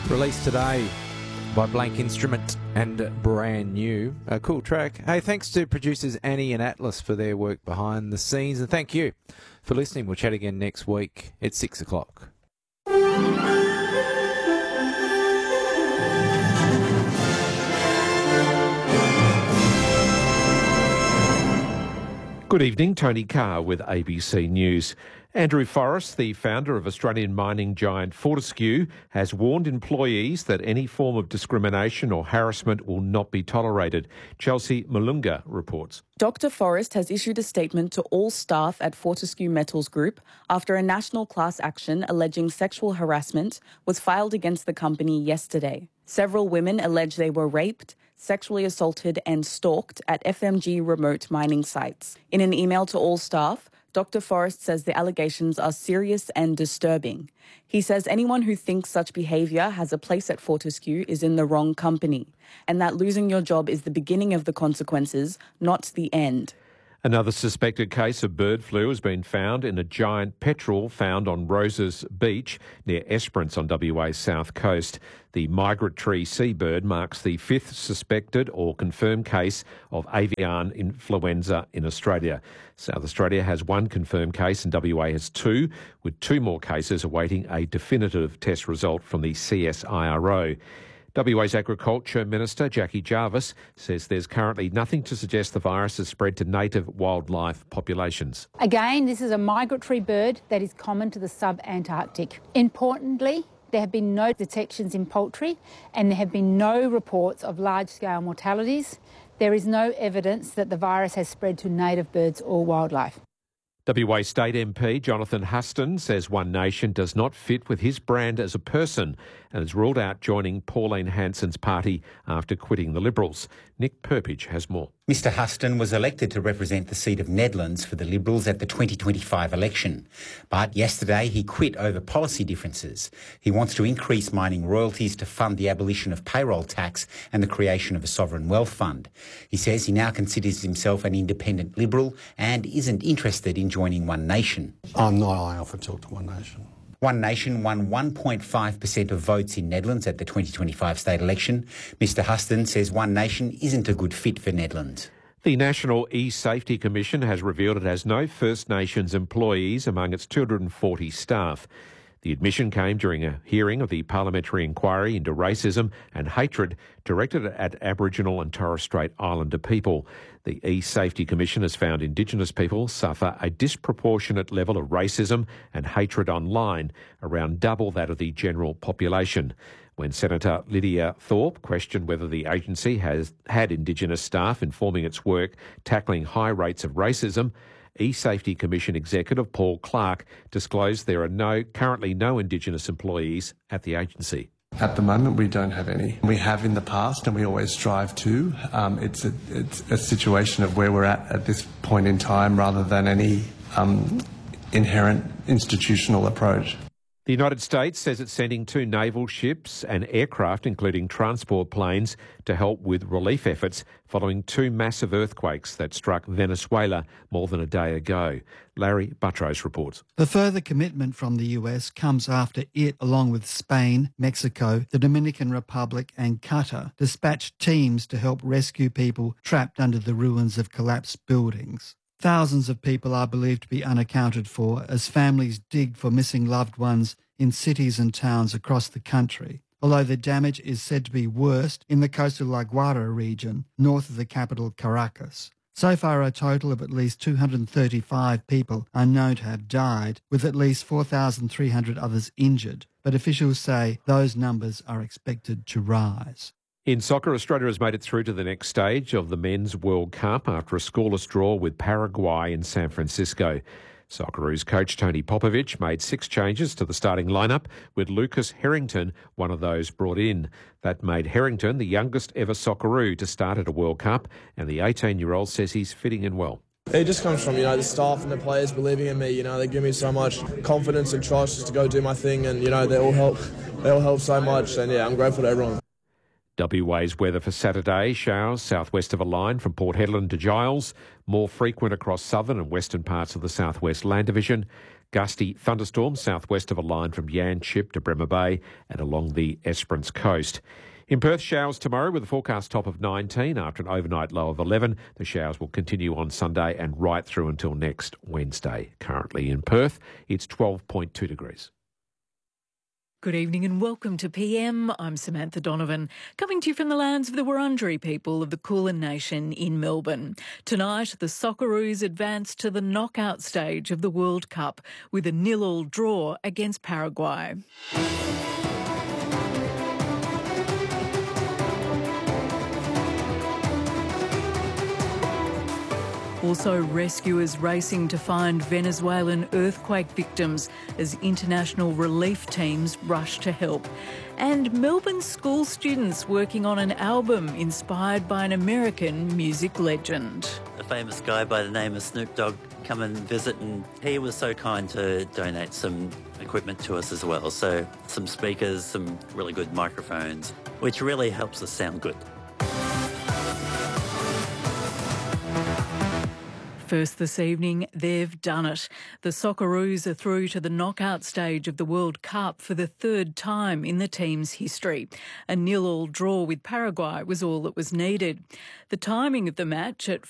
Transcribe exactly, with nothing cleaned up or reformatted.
Released today by Blank Instrument and Brand New. A cool track. Hey, thanks to producers Annie and Atlas for their work behind the scenes. And thank you for listening. We'll chat again next week at six o'clock. Good evening, Tony Carr with A B C News. Andrew Forrest, the founder of Australian mining giant Fortescue, has warned employees that any form of discrimination or harassment will not be tolerated. Chelsea Malunga reports. Doctor Forrest has issued a statement to all staff at Fortescue Metals Group after a national class action alleging sexual harassment was filed against the company yesterday. Several women allege they were raped, sexually assaulted and stalked at F M G remote mining sites. In an email to all staff, Doctor Forrest says the allegations are serious and disturbing. He says anyone who thinks such behaviour has a place at Fortescue is in the wrong company, and that losing your job is the beginning of the consequences, not the end. Another suspected case of bird flu has been found in a giant petrel found on Roses Beach near Esperance on W A's south coast. The migratory seabird marks the fifth suspected or confirmed case of avian influenza in Australia. South Australia has one confirmed case and W A has two, with two more cases awaiting a definitive test result from the C S I R O. W A's Agriculture Minister Jackie Jarvis says there's currently nothing to suggest the virus has spread to native wildlife populations. Again, this is a migratory bird that is common to the sub-Antarctic. Importantly, there have been no detections in poultry and there have been no reports of large-scale mortalities. There is no evidence that the virus has spread to native birds or wildlife. W A State M P Jonathan Huston says One Nation does not fit with his brand as a person and has ruled out joining Pauline Hanson's party after quitting the Liberals. Nick Perpich has more. Mister Huston was elected to represent the seat of Nedlands for the Liberals at the twenty twenty-five election. But yesterday he quit over policy differences. He wants to increase mining royalties to fund the abolition of payroll tax and the creation of a sovereign wealth fund. He says he now considers himself an independent Liberal and isn't interested in joining One Nation. I'm not I offer talk to One Nation. One Nation won one point five percent of votes in Nedlands at the twenty twenty-five state election. Mister Huston says One Nation isn't a good fit for Nedlands. The National E-Safety Commission has revealed it has no First Nations employees among its two hundred forty staff. The admission came during a hearing of the Parliamentary Inquiry into Racism and Hatred directed at Aboriginal and Torres Strait Islander people. The E-Safety Commission has found Indigenous people suffer a disproportionate level of racism and hatred online, around double that of the general population. When Senator Lydia Thorpe questioned whether the agency has had Indigenous staff informing its work tackling high rates of racism, E-Safety Commission Executive Paul Clark disclosed there are no currently no Indigenous employees at the agency. At the moment, we don't have any. We have in the past, and we always strive to. Um, it's, a, it's a situation of where we're at at this point in time rather than any um, inherent institutional approach. The United States says it's sending two naval ships and aircraft, including transport planes, to help with relief efforts following two massive earthquakes that struck Venezuela more than a day ago. Larry Buttrose reports. The further commitment from the U S comes after it, along with Spain, Mexico, the Dominican Republic and Qatar, dispatched teams to help rescue people trapped under the ruins of collapsed buildings. Thousands of people are believed to be unaccounted for as families dig for missing loved ones in cities and towns across the country, although the damage is said to be worst in the coastal La Guaira region, north of the capital Caracas. So far, a total of at least two hundred thirty-five people are known to have died, with at least four thousand three hundred others injured, but officials say those numbers are expected to rise. In soccer, Australia has made it through to the next stage of the Men's World Cup after a scoreless draw with Paraguay in San Francisco. Socceroos coach Tony Popovich made six changes to the starting lineup, with Lucas Harrington one of those brought in. That made Harrington the youngest ever Socceroo to start at a World Cup, and the eighteen-year-old says he's fitting in well. It just comes from, you know, the staff and the players believing in me. You know, they give me so much confidence and trust just to go do my thing, and, you know, they all help, they all help so much, and, yeah, I'm grateful to everyone. W A's weather for Saturday: showers southwest of a line from Port Hedland to Giles, more frequent across southern and western parts of the southwest land division. Gusty thunderstorms southwest of a line from Yanchep to Bremer Bay and along the Esperance coast. In Perth, showers tomorrow with a forecast top of nineteen after an overnight low of eleven. The showers will continue on Sunday and right through until next Wednesday. Currently in Perth, it's twelve point two degrees. Good evening and welcome to P M. I'm Samantha Donovan, coming to you from the lands of the Wurundjeri people of the Kulin Nation in Melbourne. Tonight, the Socceroos advance to the knockout stage of the World Cup with a nil-all draw against Paraguay. Also, rescuers racing to find Venezuelan earthquake victims as international relief teams rush to help. And Melbourne school students working on an album inspired by an American music legend. A famous guy by the name of Snoop Dogg come and visit, and he was so kind to donate some equipment to us as well. So some speakers, some really good microphones, which really helps us sound good. First this evening, they've done it. The Socceroos are through to the knockout stage of the World Cup for the third time in the team's history. A nil-all draw with Paraguay was all that was needed. The timing of the match at